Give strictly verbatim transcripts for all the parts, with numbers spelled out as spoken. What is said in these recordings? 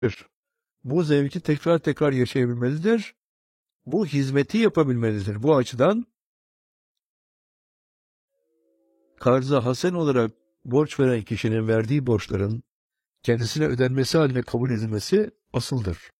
Bu zevki tekrar tekrar yaşayabilmelidir. Bu hizmeti yapabilmelidir. Bu açıdan karza hasen olarak borç veren kişinin verdiği borçların kendisine ödenmesi haline kabul edilmesi asıldır.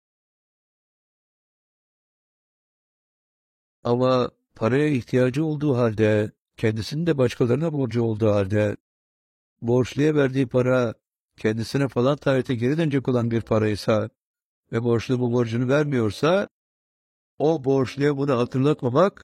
Ama paraya ihtiyacı olduğu halde, kendisinin de başkalarına borcu olduğu halde, borçluya verdiği para kendisine falan tarihte geri dönecek olan bir paraysa ve borçlu bu borcunu vermiyorsa, o borçluya bunu hatırlatmamak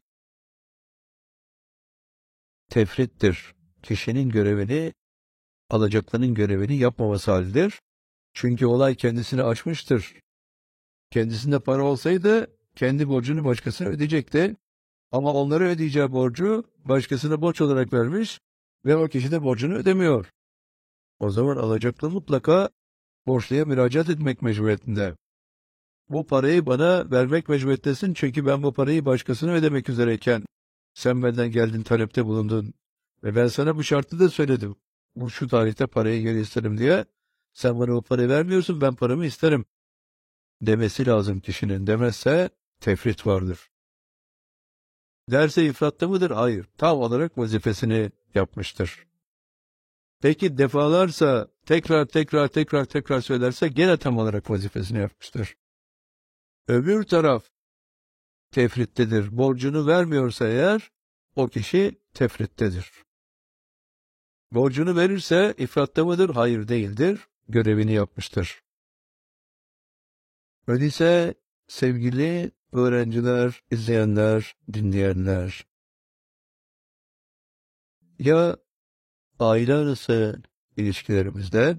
tefrittir. Kişinin görevini, alacaklının görevini yapmaması halidir. Çünkü olay kendisini aşmıştır. Kendisinde para olsaydı kendi borcunu başkasına ödeyecekti. Ama onlara ödeyeceği borcu başkasına borç olarak vermiş ve o kişi de borcunu ödemiyor. O zaman alacaklı mutlaka borçluya müracaat etmek mecburiyetinde. Bu parayı bana vermek mecburiyetindesin çünkü ben bu parayı başkasına ödemek üzereyken sen benden geldin, talepte bulundun ve ben sana bu şartı da söyledim. Bu şu tarihte parayı geri isterim diye. Sen bana o parayı vermiyorsun, ben paramı isterim demesi lazım kişinin. Demezse tefrit vardır. Derse ifratta mıdır? Hayır. Tam olarak vazifesini yapmıştır. Peki defalarsa tekrar tekrar tekrar tekrar söylerse gene tam olarak vazifesini yapmıştır. Öbür taraf tefrittedir. Borcunu vermiyorsa eğer o kişi tefrittedir. Borcunu verirse ifratta mıdır? Hayır, değildir. Görevini yapmıştır. Öyleyse sevgili öğrenciler, izleyenler, dinleyenler, ya aile arası ilişkilerimizde,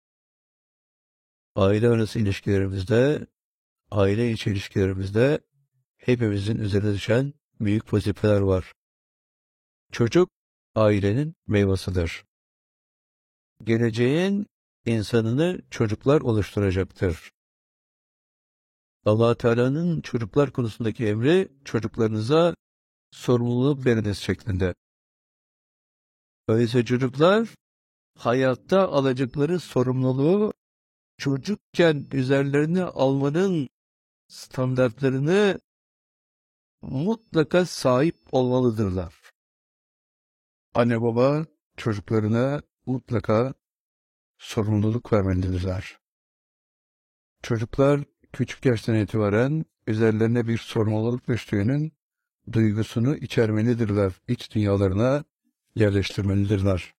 aile arası ilişkilerimizde, aile içi ilişkilerimizde hepimizin üzerine düşen büyük vazifeler var. Çocuk, ailenin meyvasıdır. Geleceğin insanını çocuklar oluşturacaktır. Allah Teala'nın çocuklar konusundaki emri, çocuklarınıza sorumluluk veriniz şeklinde. Öyleyse çocuklar, hayatta alacakları sorumluluğu çocukken üzerlerine almanın standartlarını mutlaka sahip olmalıdırlar. Anne baba çocuklarına mutlaka sorumluluk vermelidirler. Çocuklar küçük yaştan itibaren üzerlerine bir sorumluluk düştüğünün duygusunu içermelidirler, iç dünyalarına yerleştirmelidirler.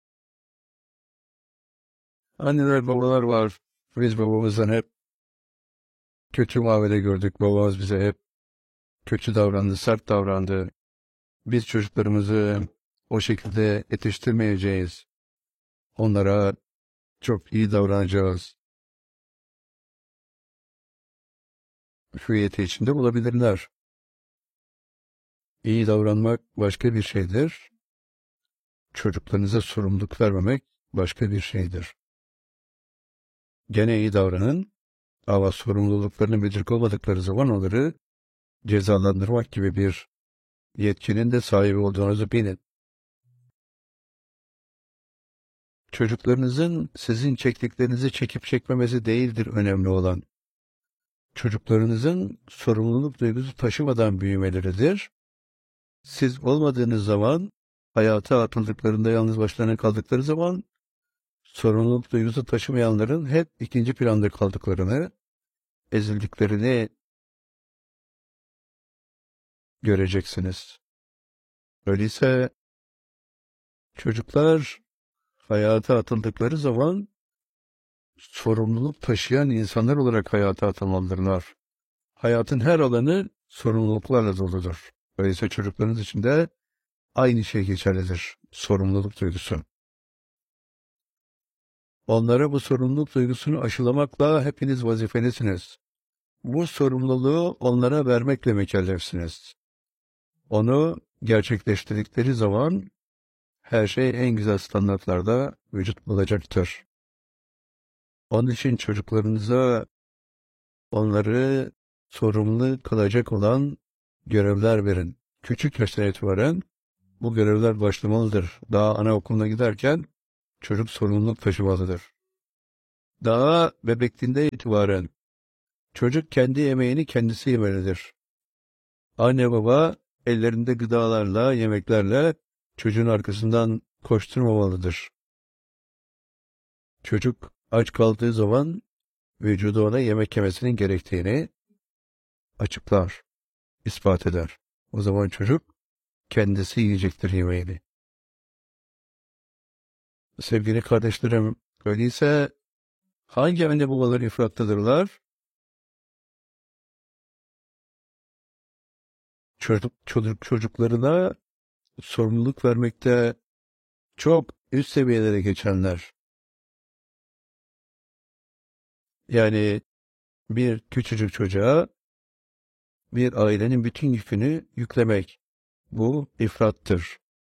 Anneler babalar var. Biz babamızdan hep kötü muamele gördük. Babamız bize hep kötü davrandı, sert davrandı. Biz çocuklarımızı o şekilde yetiştirmeyeceğiz. Onlara çok iyi davranacağız. Hüviyeti içinde olabilirler. İyi davranmak başka bir şeydir. Çocuklarınıza sorumluluk vermemek başka bir şeydir. Gene iyi davranın ama sorumluluklarını müdrik olmadıkları zaman onları cezalandırmak gibi bir yetkinin de sahibi olduğunuzu bilin. Çocuklarınızın sizin çektiklerinizi çekip çekmemesi değildir önemli olan. Çocuklarınızın sorumluluk duygusu taşımadan büyümeleridir. Siz olmadığınız zaman, hayata atıldıklarında yalnız başlarına kaldıkları zaman, sorumluluk duygusu taşımayanların hep ikinci planda kaldıklarını, ezildiklerini göreceksiniz. Öyleyse çocuklar hayata atıldıkları zaman sorumluluk taşıyan insanlar olarak hayata atılmalıdırlar. Hayatın her alanı sorumluluklarla doludur. Öyleyse çocuklarınız için de aynı şey geçerlidir. Sorumluluk duygusu. Onlara bu sorumluluk duygusunu aşılamakla hepiniz vazifelisiniz. Bu sorumluluğu onlara vermekle mükellefsiniz. Onu gerçekleştirdikleri zaman her şey en güzel standartlarda vücut bulacaktır. Onun için çocuklarınıza onları sorumlu kılacak olan görevler verin. Küçük yaştan itibaren bu görevler başlamalıdır. Daha anaokuluna giderken çocuk sorumluluk taşımalıdır. Daha bebekliğinden itibaren çocuk kendi yemeğini kendisi yemelidir. Anne baba ellerinde gıdalarla, yemeklerle çocuğun arkasından koşturmamalıdır. Çocuk aç kaldığı zaman vücudu ona yemek yemesinin gerektiğini açıklar, ispat eder. O zaman çocuk kendisi yiyecektir yemeğini. Sevgili kardeşlerim, öyleyse hangi anne babalar ifrattadırlar? Çocuk, çocuk çocuklarına sorumluluk vermekte çok üst seviyelere geçenler. Yani bir küçücük çocuğa bir ailenin bütün yükünü yüklemek. Bu ifrattır.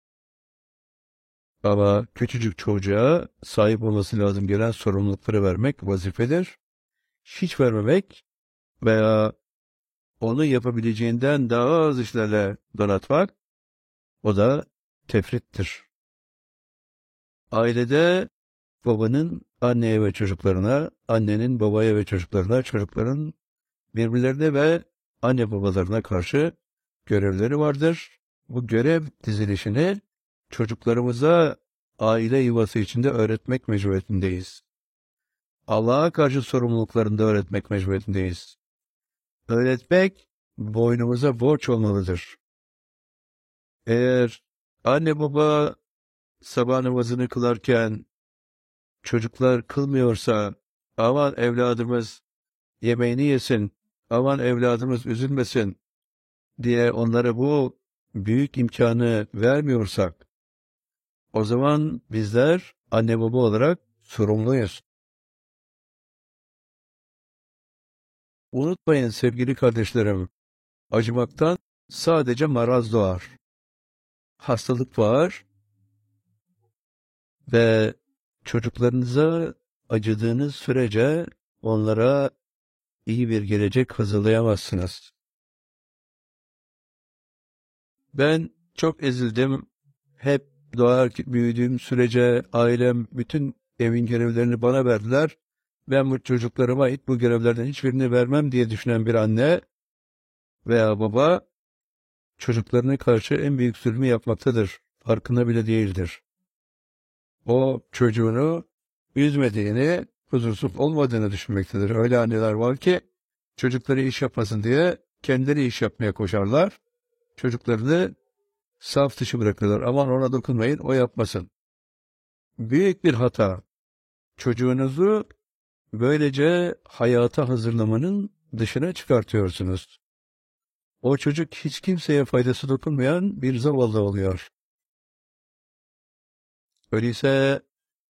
Ama küçücük çocuğa sahip olması lazım gelen sorumlulukları vermek vazifedir. Hiç vermemek veya onu yapabileceğinden daha az işlerle donatmak, o da tefrittir. Ailede babanın anneye ve çocuklarına, annenin babaya ve çocuklarına, çocukların birbirlerine ve anne babalarına karşı görevleri vardır. Bu görev dizilişini çocuklarımıza aile yuvası içinde öğretmek mecburiyetindeyiz. Allah'a karşı sorumluluklarını da öğretmek mecburiyetindeyiz. Öğretmek boynumuza borç olmalıdır. Eğer anne baba sabah namazını kılarken çocuklar kılmıyorsa, aman evladımız yemeğini yesin, aman evladımız üzülmesin diye onlara bu büyük imkanı vermiyorsak, o zaman bizler anne baba olarak sorumluyuz. Unutmayın sevgili kardeşlerim, acımaktan sadece maraz doğar. Hastalık var ve çocuklarınıza acıdığınız sürece onlara iyi bir gelecek hazırlayamazsınız. Ben çok ezildim. Hep doğar büyüdüğüm sürece ailem bütün evin görevlerini bana verdiler. Ben bu çocuklarıma ait bu görevlerden hiçbirini vermem diye düşünen bir anne veya baba çocuklarına karşı en büyük zulmü yapmaktadır. Farkında bile değildir. O çocuğunu üzmediğini, huzursuz olmadığını düşünmektedir. Öyle anneler var ki çocukları iş yapmasın diye kendileri iş yapmaya koşarlar. Çocuklarını saf dışı bırakırlar. Aman ona dokunmayın, o yapmasın. Büyük bir hata. Çocuğunuzu böylece hayata hazırlamanın dışına çıkartıyorsunuz. O çocuk hiç kimseye faydası dokunmayan bir zavallı oluyor. Öyleyse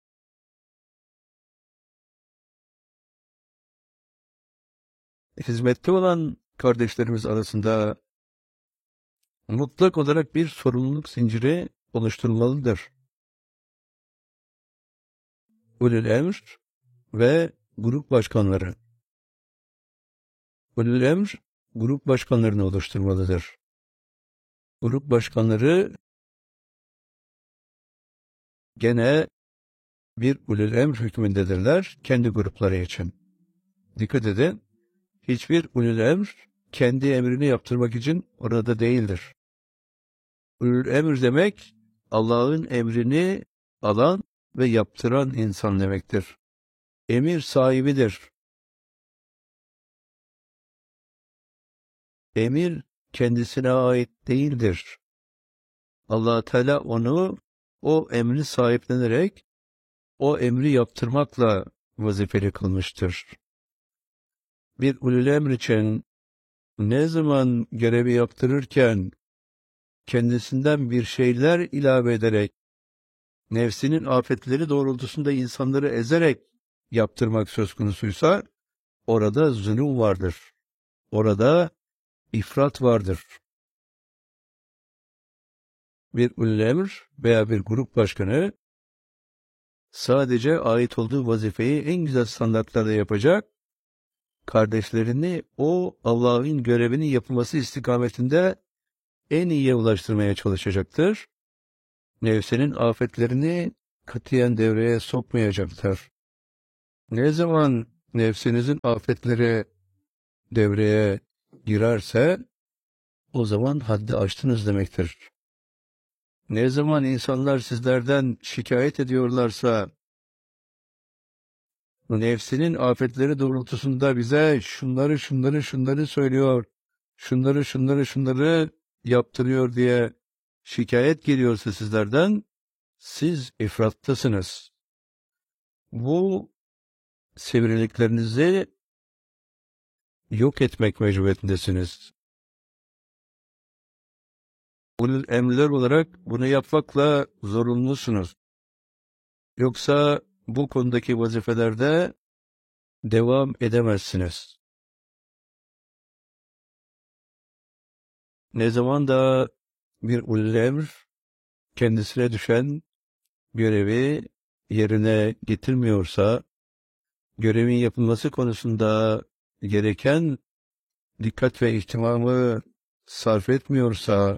hizmette olan kardeşlerimiz arasında mutlak olarak bir sorumluluk zinciri oluşturulmalıdır. Ulul emr ve grup başkanları. Ulul emr grup başkanlarını oluşturmalıdır. Grup başkanları gene bir ulul emr hükmündedirler kendi grupları için. Dikkat edin, hiçbir ulul emr kendi emrini yaptırmak için orada değildir. Ulul emr demek Allah'ın emrini alan ve yaptıran insan demektir. Emir sahibidir. Emir kendisine ait değildir. Allah Teala onu o emri sahiplenerek o emri yaptırmakla vazifeli kılmıştır. Bir ulul emr için ne zaman görevi yaptırırken kendisinden bir şeyler ilave ederek, nefsinin afetleri doğrultusunda insanları ezerek yaptırmak söz konusuysa, orada zulüm vardır. Orada ifrat vardır. Bir ulul emr veya bir grup başkanı sadece ait olduğu vazifeyi en güzel standartlarda yapacak, kardeşlerini o Allah'ın görevini yapılması istikametinde en iyiye ulaştırmaya çalışacaktır. Nefsinin afetlerini katiyen devreye sokmayacaktır. Ne zaman nefsinizin afetleri devreye girerse o zaman haddi aştınız demektir. Ne zaman insanlar sizlerden şikayet ediyorlarsa, nefsinin afetleri doğrultusunda bize şunları şunları şunları söylüyor, şunları şunları şunları yaptırıyor diye şikayet geliyorsa sizlerden, siz ifrattasınız. Bu sivriliklerinizi yok etmek mecburiyetindesiniz. Ulul emirler olarak bunu yapmakla zorunlusunuz. Yoksa bu konudaki vazifelerde devam edemezsiniz. Ne zaman da bir ulul emr kendisine düşen görevi yerine getirmiyorsa, görevin yapılması konusunda gereken dikkat ve ihtimamı sarf etmiyorsa,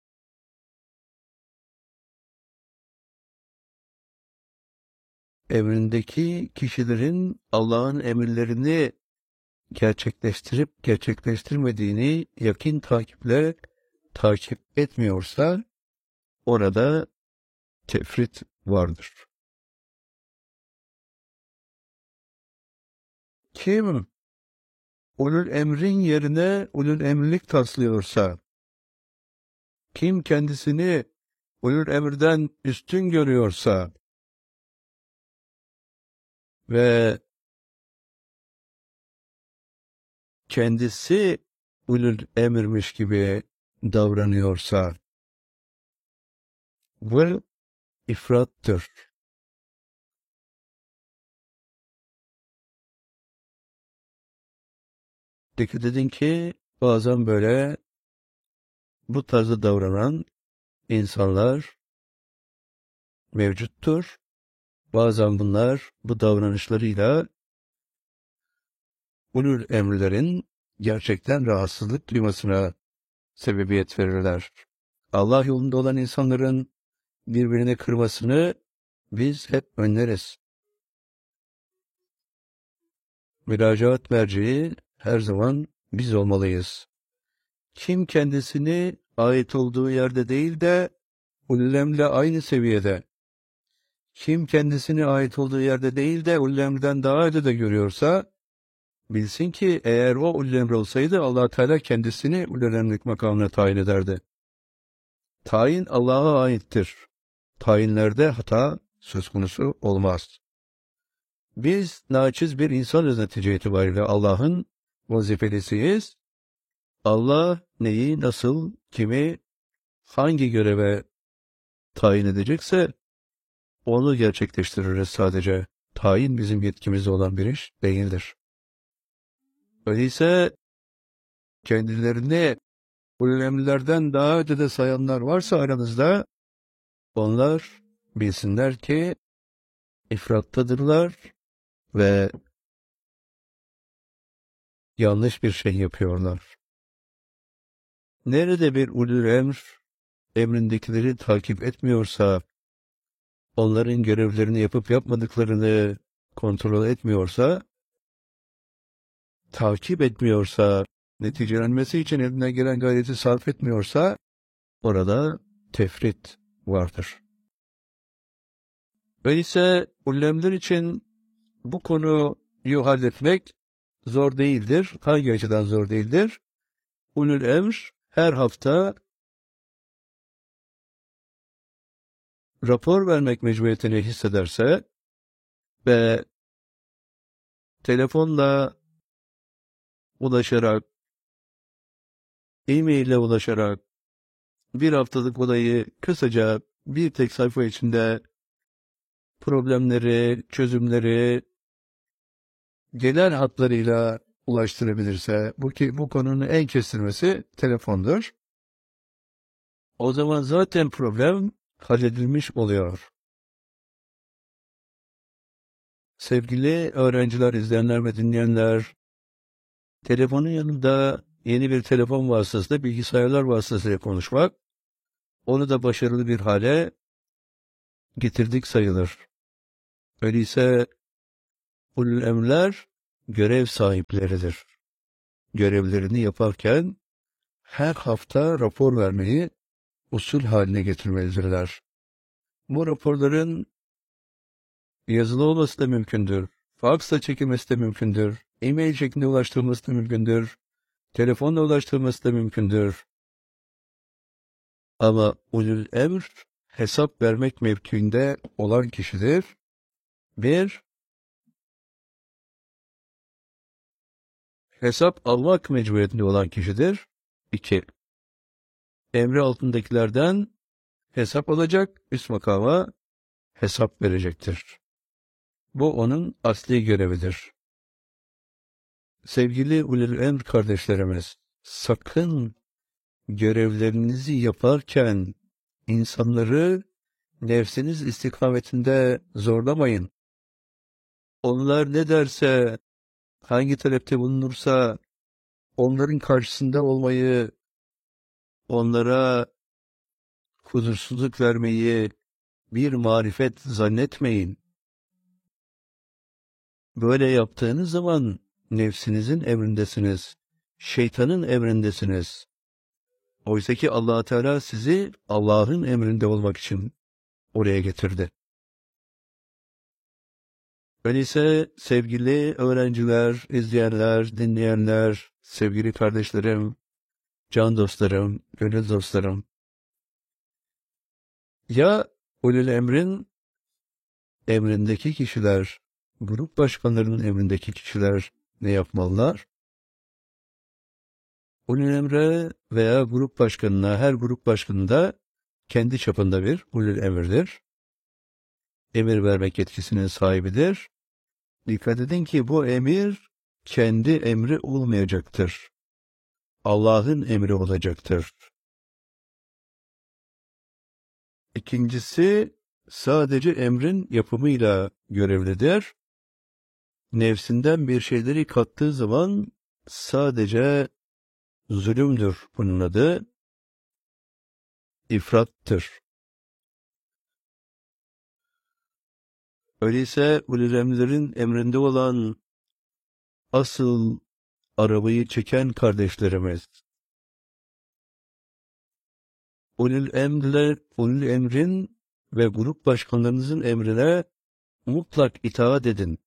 emrindeki kişilerin Allah'ın emirlerini gerçekleştirip gerçekleştirmediğini yakin takiple takip etmiyorsa, orada tefrit vardır. Kim ulul emrin yerine ulul emirlik taslıyorsa, kim kendisini ulul emirden üstün görüyorsa ve kendisi ulul emirmiş gibi davranıyorsa, bu ifrattır. Dikkat edin ki bazen böyle bu tarzda davranan insanlar mevcuttur. Bazen bunlar bu davranışlarıyla ulul emirlerin gerçekten rahatsızlık duymasına sebebiyet verirler. Allah yolunda olan insanların birbirini kırmasını biz hep önleriz. Müracaat merceği her zaman biz olmalıyız. Kim kendisini ait olduğu yerde değil de ullemle aynı seviyede, kim kendisini ait olduğu yerde değil de ullemden daha ötede görüyorsa, bilsin ki eğer o ullemre olsaydı Allah Teala kendisini ullemlik makamına tayin ederdi. Tayin Allah'a aittir. Tayinlerde hata söz konusu olmaz. Biz naçiz bir insanız netice itibariyle, Allah'ın vazifelisiyiz. Allah neyi, nasıl, kimi, hangi göreve tayin edecekse onu gerçekleştiririz sadece. Tayin bizim yetkimizde olan bir iş değildir. Öyleyse kendilerini ullemlerden daha ötede sayanlar varsa aranızda, onlar bilsinler ki ifrattadırlar ve yanlış bir şey yapıyorlar. Nerede bir ulul emr emrindekileri takip etmiyorsa, onların görevlerini yapıp yapmadıklarını kontrol etmiyorsa, takip etmiyorsa, neticelenmesi için eline gelen gayreti sarf etmiyorsa, orada tefrit vardır. Öyleyse ullemler için bu konuyu halletmek zor değildir. Hangi açıdan zor değildir? Ulul emr her hafta rapor vermek mecburiyetini hissederse ve telefonla ulaşarak, e-mail ile ulaşarak bir haftalık olayı kısaca bir tek sayfa içinde problemleri, çözümleri genel hatlarıyla ulaştırabilirse, bu ki bu konunun en kestirmesi telefondur. O zaman zaten problem halledilmiş oluyor. Sevgili öğrenciler, izleyenler ve dinleyenler, telefonun yanında yeni bir telefon vasıtasıyla, bilgisayarlar vasıtasıyla konuşmak, onu da başarılı bir hale getirdik sayılır. Öyleyse Ulul emrler görev sahipleridir. Görevlerini yaparken her hafta rapor vermeyi usul haline getirmelidirler. Bu raporların yazılı olması da mümkündür. Faksla çekilmesi de mümkündür. E-mail şeklinde ulaştırılması da mümkündür. Telefonla ulaştırılması da mümkündür. Ama ulul emr hesap vermek mevkiinde olan kişidir. Bir, hesap almak mecburiyetinde olan kişidir. İki, emri altındakilerden hesap alacak, üst makama hesap verecektir. Bu onun asli görevidir. Sevgili ulul emr kardeşlerimiz, sakın görevlerinizi yaparken insanları nefsiniz istikametinde zorlamayın. Onlar ne derse, hangi talepte bulunursa onların karşısında olmayı, onlara huzursuzluk vermeyi bir marifet zannetmeyin. Böyle yaptığınız zaman nefsinizin emrindesiniz, şeytanın emrindesiniz. Oysa ki Allah Teala sizi Allah'ın emrinde olmak için oraya getirdi. Öyleyse sevgili öğrenciler, izleyenler, dinleyenler, sevgili kardeşlerim, can dostlarım, gönül dostlarım, ya ulul emrin emrindeki kişiler, grup başkanlarının emrindeki kişiler ne yapmalılar? Ulul emre veya grup başkanına, her grup başkanında kendi çapında bir ulul emirdir. Emir vermek yetkisinin sahibidir. Dikkat edin ki bu emir kendi emri olmayacaktır. Allah'ın emri olacaktır. İkincisi, sadece emrin yapımıyla görevlidir. Nefsinden bir şeyleri kattığı zaman sadece zulümdür bunun adı. İfrattır. Öyleyse ulul emrlerin emrinde olan asıl arabayı çeken kardeşlerimiz, ulul emrler, ulul emrin ve grup başkanlarınızın emrine mutlak itaat edin.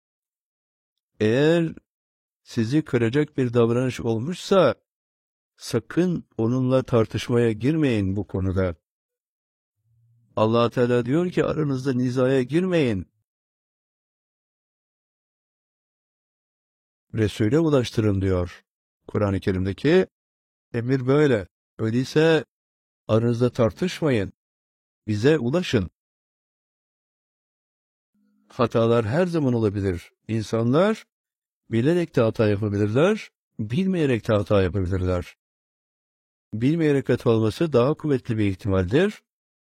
Eğer sizi kıracak bir davranış olmuşsa, sakın onunla tartışmaya girmeyin bu konuda. Allah Teala diyor ki aranızda nizaya girmeyin. Resul'e ulaştırın diyor. Kur'an-ı Kerim'deki emir böyle. Öyleyse aranızda tartışmayın. Bize ulaşın. Hatalar her zaman olabilir. İnsanlar bilerek de hata yapabilirler, bilmeyerek de hata yapabilirler. Bilmeyerek hata olması daha kuvvetli bir ihtimaldir.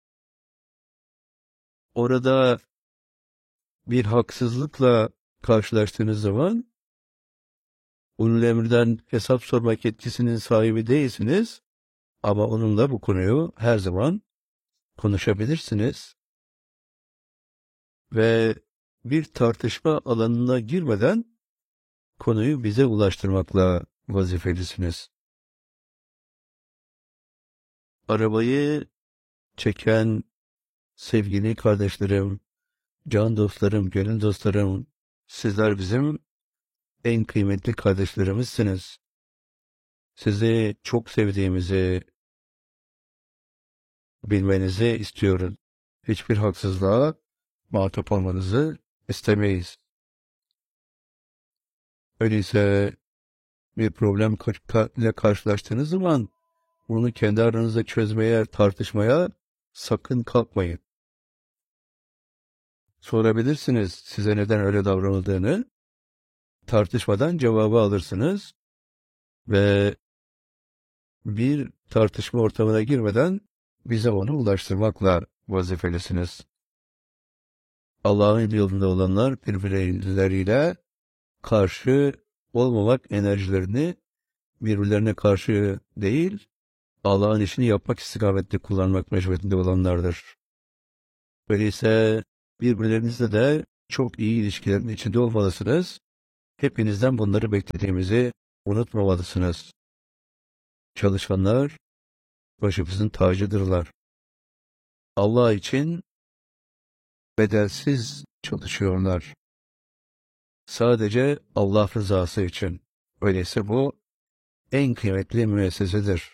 Orada bir haksızlıkla karşılaştığınız zaman ulul emirden hesap sormak yetkisinin sahibi değilsiniz ama onunla bu konuyu her zaman konuşabilirsiniz ve bir tartışma alanına girmeden konuyu bize ulaştırmakla vazifelisiniz. Arabayı çeken sevgili kardeşlerim, can dostlarım, gönül dostlarım, sizler bizim en kıymetli kardeşlerimizsiniz. Sizi çok sevdiğimizi bilmenizi istiyorum. Hiçbir haksızlığa muhatap olmanızı istemeyiz. Öyleyse bir problem ile karşılaştığınız zaman bunu kendi aranızda çözmeye, tartışmaya sakın kalkmayın. Sorabilirsiniz size neden öyle davranıldığını, tartışmadan cevabı alırsınız ve bir tartışma ortamına girmeden bize onu ulaştırmakla vazifelisiniz. Allah'ın yolunda olanlar birbirleriyle karşı olmamak enerjilerini birbirlerine karşı değil, Allah'ın işini yapmak istikametli kullanmak mecburiyetinde olanlardır. Öyleyse birbirlerinizle de çok iyi ilişkilerin içinde olmalısınız. Hepinizden bunları beklediğimizi unutmamalısınız. Çalışanlar başımızın tacıdırlar. Allah için bedelsiz çalışıyorlar. Sadece Allah rızası için. Öyleyse bu en kıymetli müessesedir.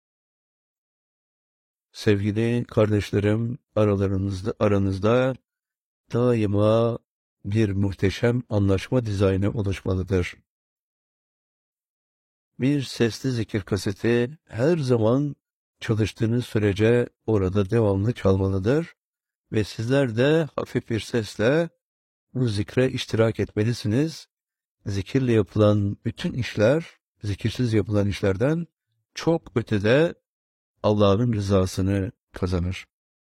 Sevgili kardeşlerim, aralarınızda, aranızda daima bir muhteşem anlaşma dizaynı oluşmalıdır. Bir sesli zikir kaseti her zaman çalıştığınız sürece orada devamlı çalmalıdır ve sizler de hafif bir sesle bu zikre iştirak etmelisiniz. Zikirle yapılan bütün işler, zikirsiz yapılan işlerden çok ötede Allah'ın rızasını kazanır.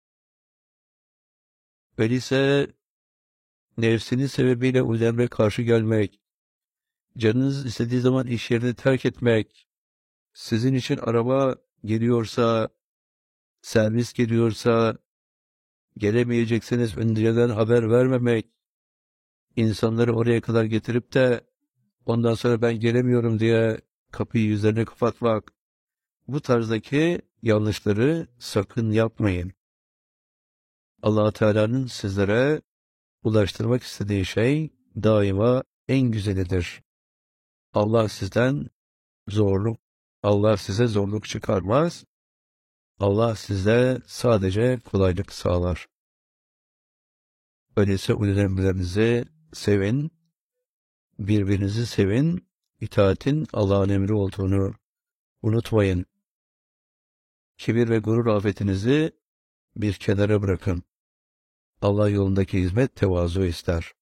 Öyleyse nefsinin sebebiyle o emre karşı gelmek, canınız istediği zaman iş yerini terk etmek, sizin için araba geliyorsa, servis geliyorsa, gelemeyeceksiniz önceden haber vermemek, insanları oraya kadar getirip de ondan sonra ben gelemiyorum diye kapıyı yüzlerine kapatmak, bu tarzdaki yanlışları sakın yapmayın. Allah Teala'nın sizlere ulaştırmak istediği şey daima en güzelidir. Allah sizden zorluk, Allah size zorluk çıkarmaz. Allah size sadece kolaylık sağlar. Öyleyse ulul emrlerinizi sevin, birbirinizi sevin, itaatin Allah'ın emri olduğunu unutmayın. Kibir ve gurur afetinizi bir kenara bırakın. Allah yolundaki hizmet tevazu ister.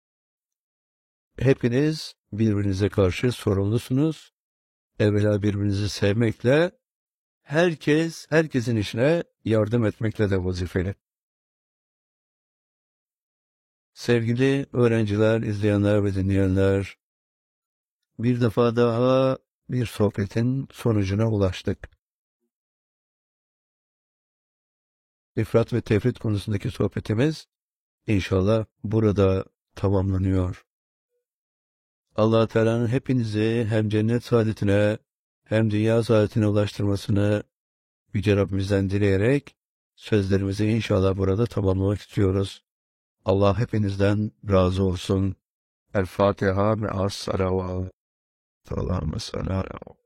Hepiniz birbirinize karşı sorumlusunuz. Evvela birbirinizi sevmekle, herkes, herkesin işine yardım etmekle de vazifeli. Sevgili öğrenciler, izleyenler ve dinleyenler, bir defa daha bir sohbetin sonucuna ulaştık. İfrat ve tefrit konusundaki sohbetimiz inşallah burada tamamlanıyor. Allah Teala'nın hepinizi hem cennet saadetine hem dünya saadetine ulaştırmasını Yüce Rabbimizden dileyerek sözlerimizi inşallah burada tamamlamak istiyoruz. Allah hepinizden razı olsun. El Fatiha ve as-salavat. Allahümme sallallahu